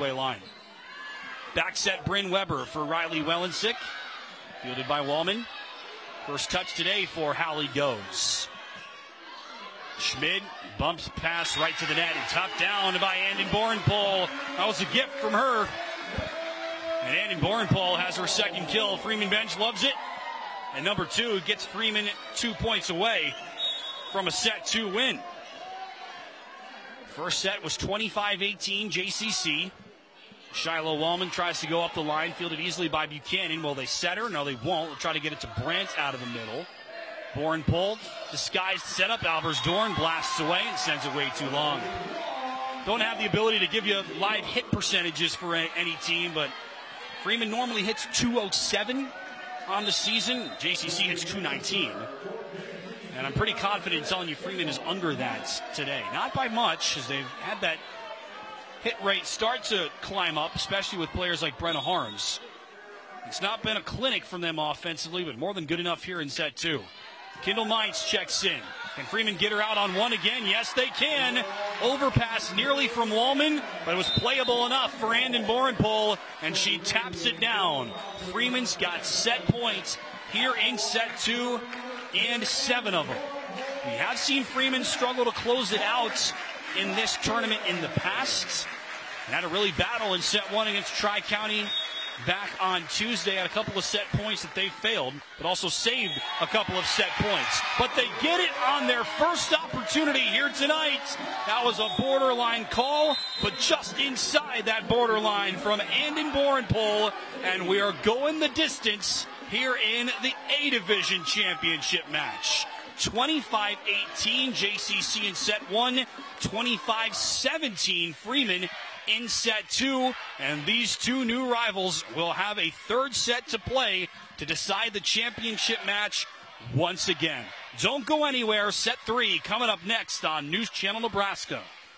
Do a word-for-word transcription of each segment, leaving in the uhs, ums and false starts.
three-way line. Back set Bryn Weber for Riley Wellensick. Fielded by Wallman. First touch today for Hallie goes. Schmid bumps pass right to the net and tucked down by Andon Borenpol. That was a gift from her. And Andon Borenpol has her second kill. Freeman bench loves it. And number two gets Freeman two points away from a set two win. First set was twenty-five eighteen J C C. Shiloh Wallman tries to go up the line, fielded easily by Buchanan. Will they set her? No, they won't. They'll try to get it to Brandt out of the middle. Borenpol, disguised setup. Albers Dorn blasts away and sends it way too long. Don't have the ability to give you live hit percentages for any team, but Freeman normally hits two oh seven on the season. J C C hits two nineteen. And I'm pretty confident in telling you Freeman is under that today. Not by much, as they've had that hit rate start to climb up, especially with players like Brenna Harms. It's not been a clinic from them offensively, but more than good enough here in set two. Kendall Mines checks in. Can Freeman get her out on one again? Yes, they can. Overpass nearly from Wallman, but it was playable enough for Andon Borenpol, and she taps it down. Freeman's got set points here in set two, and seven of them. We have seen Freeman struggle to close it out in this tournament in the past. And had a really battle in set one against Tri-County back on Tuesday. Had a couple of set points that they failed, but also saved a couple of set points. But they get it on their first opportunity here tonight. That was a borderline call, but just inside that borderline from Andon Borenpol. And we are going the distance here in the A-Division championship match. twenty-five eighteen J C C in set one, twenty-five seventeen Freeman in set two, and these two new rivals will have a third set to play to decide the championship match once again. Don't go anywhere. Set three coming up next on News Channel Nebraska.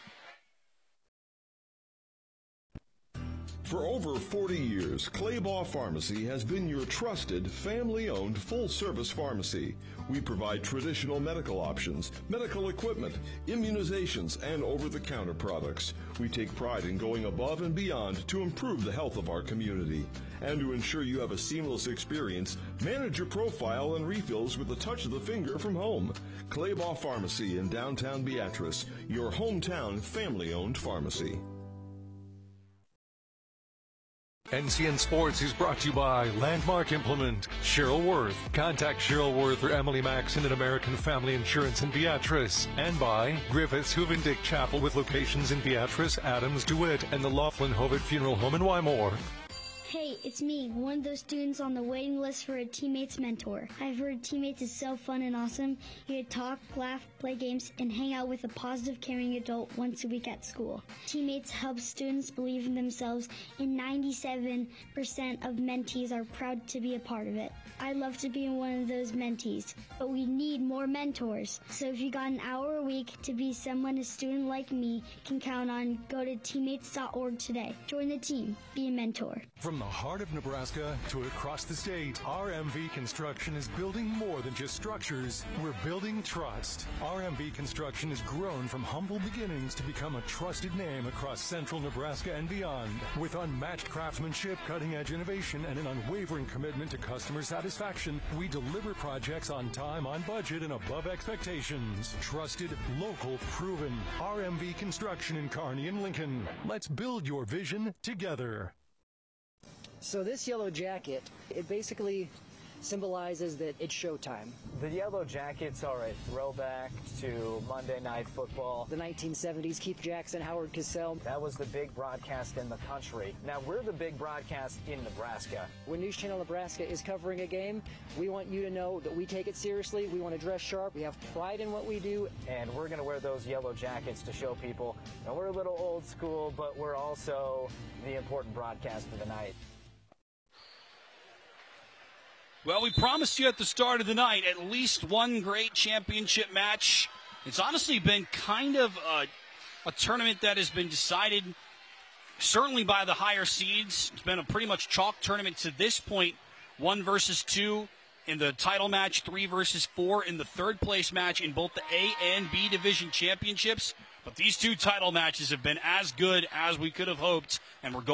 For over forty years, Claybaugh Pharmacy has been your trusted, family-owned, full-service pharmacy. We provide traditional medical options, medical equipment, immunizations, and over-the-counter products. We take pride in going above and beyond to improve the health of our community. And to ensure you have a seamless experience, manage your profile and refills with the touch of the finger from home. Claybaugh Pharmacy in downtown Beatrice, your hometown family-owned pharmacy. N C N Sports is brought to you by Landmark Implement, Cheryl Worth. Contact Cheryl Worth or Emily Maxon at American Family Insurance in Beatrice. And by Griffiths Huvendick Chapel with locations in Beatrice, Adams, DeWitt, and the Laughlin Hovitt Funeral Home in Wymore. Hey, it's me, one of those students on the waiting list for a Teammates mentor. I've heard Teammates is so fun and awesome. You get to talk, laugh, play games, and hang out with a positive, caring adult once a week at school. Teammates helps students believe in themselves, and ninety-seven percent of mentees are proud to be a part of it. I love to be one of those mentees, but we need more mentors. So if you got an hour a week to be someone a student like me can count on, go to teammates dot org today. Join the team. Be a mentor. From the heart of Nebraska to across the state, R M V Construction is building more than just structures. We're building trust. R M V Construction has grown from humble beginnings to become a trusted name across central Nebraska and beyond. With unmatched craftsmanship, cutting-edge innovation, and an unwavering commitment to customer satisfaction, we deliver projects on time, on budget, and above expectations. Trusted, local, proven. R M V Construction in Kearney and Lincoln. Let's build your vision together. So this yellow jacket, it basically symbolizes that it's showtime. The Yellow Jackets are a throwback to Monday Night Football. The nineteen seventies, Keith Jackson, Howard Cosell. That was the big broadcast in the country. Now we're the big broadcast in Nebraska. When News Channel Nebraska is covering a game, we want you to know that we take it seriously. We want to dress sharp. We have pride in what we do. And we're going to wear those yellow jackets to show people that we're a little old school, but we're also the important broadcast of the night. Well, we promised you at the start of the night at least one great championship match. It's honestly been kind of a, a tournament that has been decided certainly by the higher seeds. It's been a pretty much chalk tournament to this point. One versus two in the title match, three versus four in the third place match in both the A and B division championships. But these two title matches have been as good as we could have hoped, and we're going